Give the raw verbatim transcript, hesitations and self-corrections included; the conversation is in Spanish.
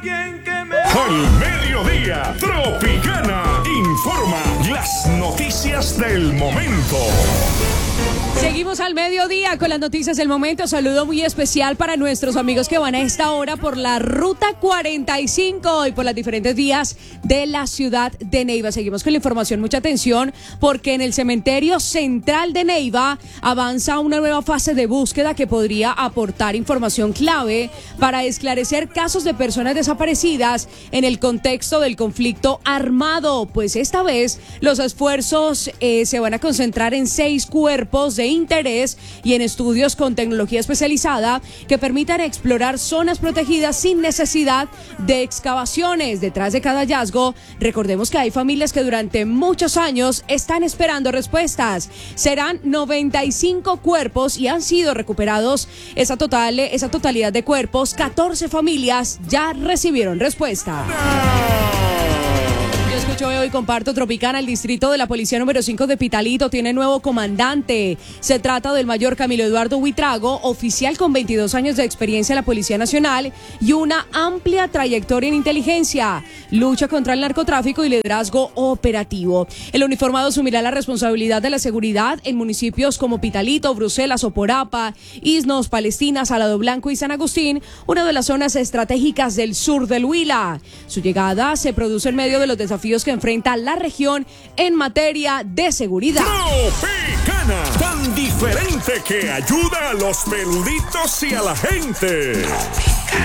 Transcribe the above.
Al mediodía, Tropicana informa las noticias del momento. Seguimos al mediodía con las noticias del momento. Saludo muy especial para nuestros amigos que van a esta hora por la Ruta cuarenta y cinco y por las diferentes vías de la ciudad de Neiva. Seguimos con la información, mucha atención, porque en el cementerio central de Neiva avanza una nueva fase de búsqueda que podría aportar información clave para esclarecer casos de personas desaparecidas en el contexto del conflicto armado. Pues esta vez los esfuerzos eh, se van a concentrar en seis cuerpos de interés y en estudios con tecnología especializada que permitan explorar zonas protegidas sin necesidad de excavaciones. Detrás de cada hallazgo, recordemos que hay familias que durante muchos años están esperando respuestas. Serán noventa y cinco cuerpos y han sido recuperados esa total, esa totalidad de cuerpos. catorce familias ya recibieron respuesta. Yo escucho hoy comparto Tropicana. El distrito de la policía número cinco de Pitalito tiene nuevo comandante. Se trata del mayor Camilo Eduardo Huitrago, oficial con veintidós años de experiencia en la Policía Nacional y una amplia trayectoria en inteligencia, lucha contra el narcotráfico y liderazgo operativo. El uniformado asumirá la responsabilidad de la seguridad en municipios como Pitalito, Bruselas, Oporapa, Isnos, Palestina, Salado Blanco y San Agustín, una de las zonas estratégicas del sur del Huila. Su llegada se produce en medio de los desafíos que enfrenta la región en materia de seguridad. Tropicana, tan diferente que ayuda a los peluditos y a la gente.